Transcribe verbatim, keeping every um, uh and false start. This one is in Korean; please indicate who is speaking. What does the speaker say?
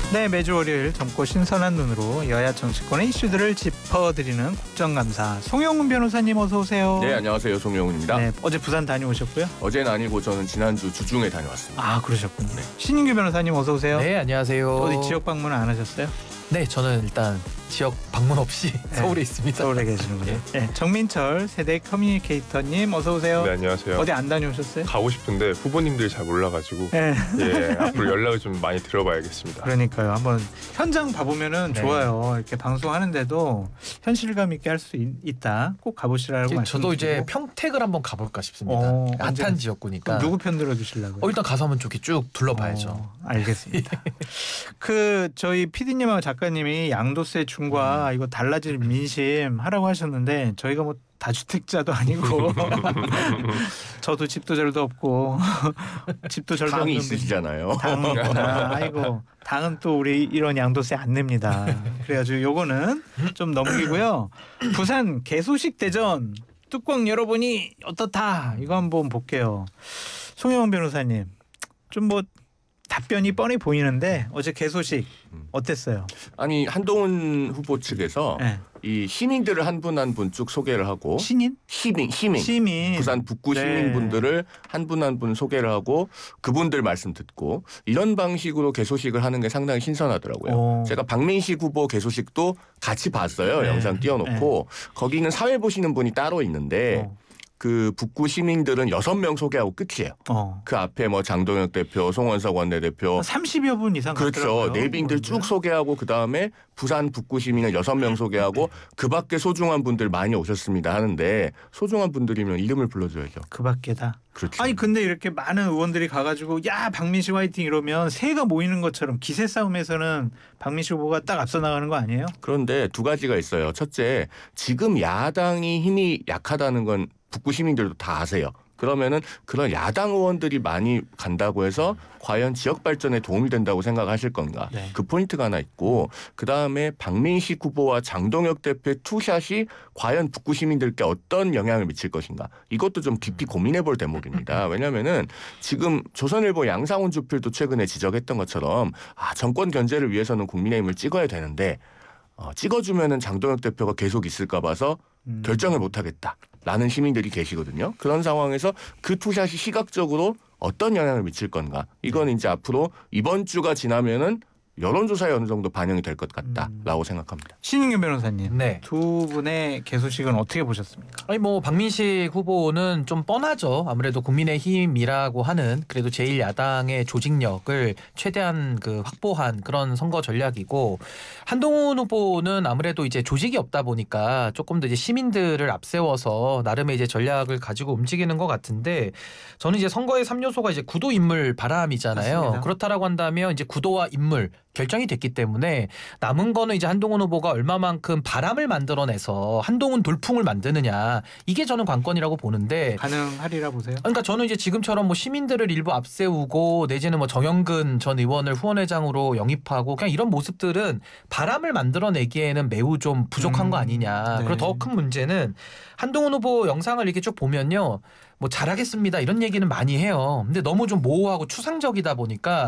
Speaker 1: 네, 매주 월요일 젊고 신선한 눈으로 여야 정치권의 이슈들을 짚어드리는 국정감사. 송영훈 변호사님 어서 오세요.
Speaker 2: 네, 안녕하세요. 송영훈입니다.
Speaker 1: 네, 어제 부산 다녀오셨고요?
Speaker 2: 어제는 아니고 저는 지난주 주중에 다녀왔습니다.
Speaker 1: 아, 그러셨군요.
Speaker 2: 네.
Speaker 1: 신인규 변호사님 어서 오세요.
Speaker 3: 네, 안녕하세요.
Speaker 1: 어디 지역 방문 안 하셨어요?
Speaker 3: 네, 저는 일단 지역 방문 없이
Speaker 1: 네,
Speaker 3: 서울에 있습니다.
Speaker 1: 서울에 계시는군요. 네. 네, 정민철 세대 커뮤니케이터님 어서 오세요.
Speaker 4: 네, 안녕하세요.
Speaker 1: 어디 안 다녀오셨어요?
Speaker 4: 가고 싶은데 후보님들이 잘 몰라가지고
Speaker 1: 네.
Speaker 4: 예, 앞으로 연락을 좀 많이 들어봐야겠습니다.
Speaker 1: 그러니까요. 한번 현장 봐보면은
Speaker 3: 네.
Speaker 1: 좋아요. 이렇게 방송하는데도 현실감 있게 할 수 있다. 꼭 가보시라고 말씀드리고.
Speaker 3: 저도 이제 평택을 한번 가볼까 싶습니다.
Speaker 1: 어,
Speaker 3: 핫한
Speaker 1: 언제-
Speaker 3: 지역구니까.
Speaker 1: 누구 편 들어주시려고요?
Speaker 3: 어, 일단 가서 한번 저기 쭉 둘러봐야죠.
Speaker 1: 어, 알겠습니다. 그 저희 피디님하고 작가님이 양도세 중과 이거 달라질 민심 하라고 하셨는데 저희가 뭐 다주택자도 아니고 저도 집도 절도 없고 집도 절도
Speaker 2: 당이
Speaker 1: 없는
Speaker 2: 있으시잖아요.
Speaker 1: 당, 아, 아이고 당은 또 우리 이런 양도세 안 냅니다. 그래가지고 요거는 좀 넘기고요. 부산 개소식 대전 뚜껑 열어보니 어떻다 이거 한번 볼게요. 송영훈 변호사님 좀 뭐 답변이 뻔히 보이는데 어제 개소식 어땠어요?
Speaker 2: 아니 한동훈 후보 측에서
Speaker 1: 네.
Speaker 2: 이 시민들을 한 분 한 분 쭉 소개를 하고
Speaker 1: 신인?
Speaker 2: 시민, 시민,
Speaker 1: 시민.
Speaker 2: 부산 북구
Speaker 1: 네.
Speaker 2: 시민분들을 한 분 한 분 소개를 하고 그분들 말씀 듣고 이런 방식으로 개소식을 하는 게 상당히 신선하더라고요.
Speaker 1: 오.
Speaker 2: 제가 박민식 후보 개소식도 같이 봤어요.
Speaker 1: 네.
Speaker 2: 영상 띄워놓고 거기는 사회 보시는 분이 따로 있는데
Speaker 1: 어.
Speaker 2: 그 북구 시민들은 여섯 명 소개하고 끝이에요.
Speaker 1: 어.
Speaker 2: 그 앞에 뭐 장동혁 대표, 송원석 원내대표
Speaker 1: 삼십여 분 이상
Speaker 2: 그렇죠.
Speaker 1: 갔더라고요.
Speaker 2: 내빈들 쭉 소개하고 그다음에 부산 북구 시민을 여섯 명 소개하고 그 밖에 소중한 분들 많이 오셨습니다 하는데 소중한 분들이면 이름을 불러줘야죠.
Speaker 1: 그 밖에다.
Speaker 2: 그렇죠.
Speaker 1: 아니 근데 이렇게 많은 의원들이 가가지고 야 박민식 화이팅 이러면 새가 모이는 것처럼 기세 싸움에서는 박민식 후보가 딱 앞서 나가는 거 아니에요?
Speaker 2: 그런데 두 가지가 있어요. 첫째, 지금 야당이 힘이 약하다는 건 북구 시민들도 다 아세요. 그러면은 그런 야당 의원들이 많이 간다고 해서 과연 지역 발전에 도움이 된다고 생각하실 건가?
Speaker 1: 네.
Speaker 2: 그 포인트가 하나 있고 그다음에 박민식 후보와 장동혁 대표의 투샷이 과연 북구 시민들께 어떤 영향을 미칠 것인가? 이것도 좀 깊이 고민해 볼 대목입니다. 왜냐하면은 지금 조선일보 양상훈 주필도 최근에 지적했던 것처럼 아, 정권 견제를 위해서는 국민의힘을 찍어야 되는데 어, 찍어주면은 장동혁 대표가 계속 있을까 봐서
Speaker 1: 음.
Speaker 2: 결정을 못하겠다라는 시민들이 계시거든요. 그런 상황에서 그 투샷이 시각적으로 어떤 영향을 미칠 건가? 이건 이제 앞으로 이번 주가 지나면은 여론조사에 어느 정도 반영이 될 것 같다라고 생각합니다.
Speaker 1: 신인규 변호사님.
Speaker 3: 네.
Speaker 1: 두 분의 개소식은 어떻게 보셨습니까?
Speaker 3: 아니 뭐 박민식 후보는 좀 뻔하죠. 아무래도 국민의힘이라고 하는 그래도 제일 야당의 조직력을 최대한 그 확보한 그런 선거 전략이고 한동훈 후보는 아무래도 이제 조직이 없다 보니까 조금 더 이제 시민들을 앞세워서 나름의 이제 전략을 가지고 움직이는 것 같은데 저는 이제 선거의 삼 요소가 이제 구도 인물 바람이잖아요.
Speaker 1: 맞습니다.
Speaker 3: 그렇다라고 한다면 이제 구도와 인물 결정이 됐기 때문에 남은 거는 이제 한동훈 후보가 얼마만큼 바람을 만들어내서 한동훈 돌풍을 만드느냐 이게 저는 관건이라고 보는데
Speaker 1: 가능하리라 보세요?
Speaker 3: 그러니까 저는 이제 지금처럼 뭐 시민들을 일부 앞세우고 내지는 뭐 정영근 전 의원을 후원회장으로 영입하고 그냥 이런 모습들은 바람을 만들어내기에는 매우 좀 부족한
Speaker 1: 음,
Speaker 3: 거 아니냐.
Speaker 1: 네.
Speaker 3: 그리고 더 큰 문제는 한동훈 후보 영상을 이렇게 쭉 보면요. 뭐 잘하겠습니다 이런 얘기는 많이 해요. 근데 너무 좀 모호하고 추상적이다 보니까